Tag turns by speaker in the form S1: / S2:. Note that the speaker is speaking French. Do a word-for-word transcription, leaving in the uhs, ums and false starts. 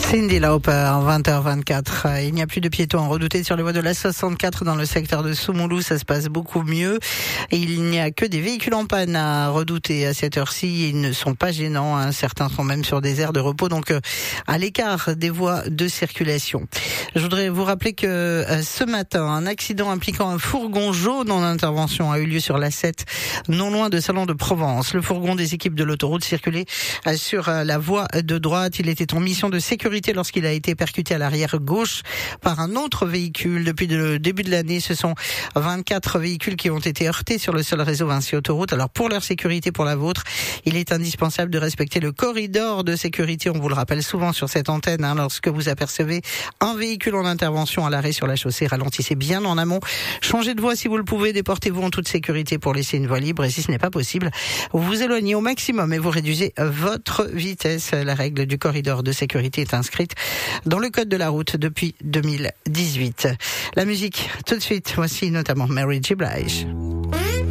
S1: Cyndi Lauper, vingt heures vingt-quatre. Il n'y a plus de piétons redoutés sur les voies de l'A soixante-quatre dans le secteur de Soumoulou. Ça se passe beaucoup mieux. Et il n'y a que des véhicules en panne à redouter à cette heure-ci. Ils ne sont pas gênants. Hein. Certains sont même sur des aires de repos, donc euh, à l'écart des voies de circulation. Je voudrais vous rappeler que euh, ce matin, un accident impliquant un fourgon jaune en intervention a eu lieu sur l'A sept, non loin de Salon de Provence. Le fourgon des équipes de l'autoroute circulait euh, sur euh, la voie de droite. Il était en mission de sécurité lorsqu'il a été percuté à l'arrière gauche par un autre véhicule. Depuis le début de l'année, ce sont vingt-quatre véhicules qui ont été heurtés sur le seul réseau Vinci Autoroute. Alors pour leur sécurité, pour la vôtre, il est indispensable de respecter le corridor de sécurité. On vous le rappelle souvent sur cette antenne, hein, lorsque vous apercevez un véhicule en intervention à l'arrêt sur la chaussée, ralentissez bien en amont. Changez de voie si vous le pouvez, déportez-vous en toute sécurité pour laisser une voie libre. Et si ce n'est pas possible, vous vous éloignez au maximum et vous réduisez votre vitesse. La règle du corridor de sécurité est inscrite dans le code de la route depuis deux mille dix-huit. La musique, tout de suite, voici notamment Mary J. Blige.